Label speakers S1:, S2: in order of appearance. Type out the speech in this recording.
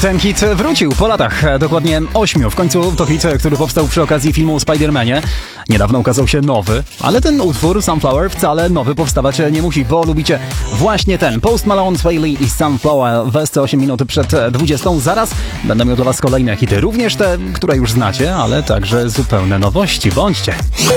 S1: Ten hit wrócił po latach, dokładnie 8. W końcu to hit, który powstał przy okazji filmu o Spider-Manie. Niedawno ukazał się nowy, ale ten utwór Sunflower wcale nowy powstawać nie musi, bo lubicie właśnie ten. Post Malone, Swae Lee i Sunflower w 8 minut przed 20. Zaraz będę miał dla was kolejne hity, również te, które już znacie, ale także zupełne nowości. Bądźcie!